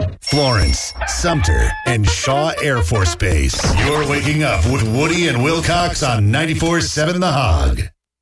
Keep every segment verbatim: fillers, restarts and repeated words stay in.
Florence, Sumter, and Shaw Air Force Base. You're waking up with Woody and Wilcox on ninety-four point seven The Hog.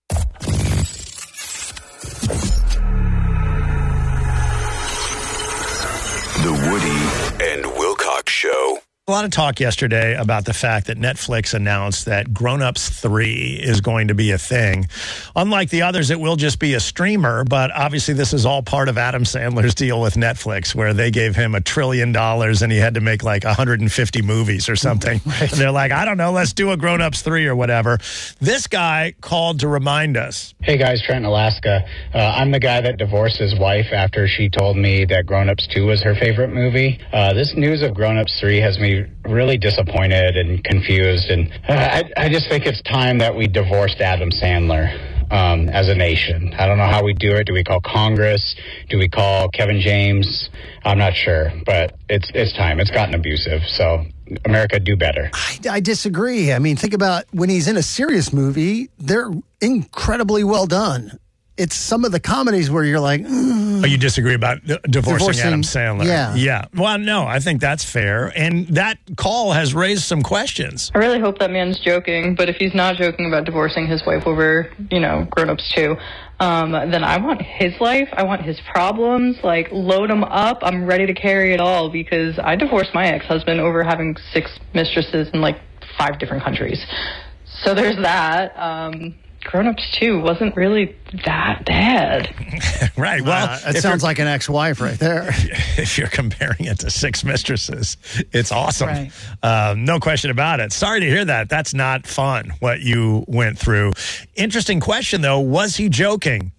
The Woody and Wilcox Show. A lot of talk yesterday about the fact that Netflix announced that Grown Ups three is going to be a thing. Unlike the others, it will just be a streamer, but obviously this is all part of Adam Sandler's deal with Netflix, where they gave him a trillion dollars and he had to make like one hundred fifty movies or something. Right. They're like, I don't know, let's do a Grown Ups three or whatever. This guy called to remind us. Hey guys, Trent, Alaska. Uh, I'm the guy that divorced his wife after she told me that Grown Ups two was her favorite movie. Uh, this news of Grown Ups three has me really disappointed and confused, and uh, I, I just think it's time that we divorced Adam Sandler um, as a nation. I don't know how we do it. Do we call Congress? Do we call Kevin James? I'm not sure, but it's it's time. It's gotten abusive, so America, do better. I, I disagree. I mean, think about when he's in a serious movie, they're incredibly well done. It's some of the comedies where you're like, mm. Oh, you disagree about d- divorcing, divorcing Adam Sandler? Yeah. Yeah. Well, no, I think that's fair. And that call has raised some questions. I really hope that man's joking, but if he's not joking about divorcing his wife over, you know, Grown Ups two, um, then I want his life. I want his problems. Like, load him up. I'm ready to carry it all, because I divorced my ex-husband over having six mistresses in, like, five different countries. So there's that. Um... Grown Ups two wasn't really that bad. Right. Well, uh, it sounds like an ex-wife right there. If you're comparing it to six mistresses, it's awesome. Right. Um, no question about it. Sorry to hear that. That's not fun, what you went through. Interesting question, though. Was he joking?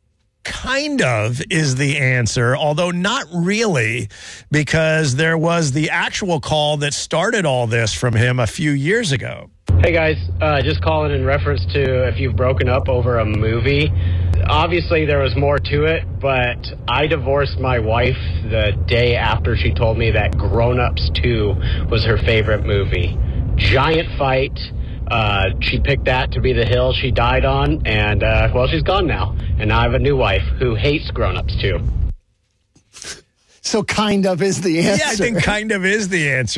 Kind of is the answer, although not really, because there was the actual call that started all this from him a few years ago. Hey guys, uh, just calling in reference to if you've broken up over a movie. Obviously there was more to it, but I divorced my wife the day after she told me that Grown Ups two was her favorite movie. Giant fight. Uh, she picked that to be the hill she died on, and uh, well, she's gone now. And now I have a new wife who hates Grown Ups two. So kind of is the answer. Yeah, I think kind of is the answer.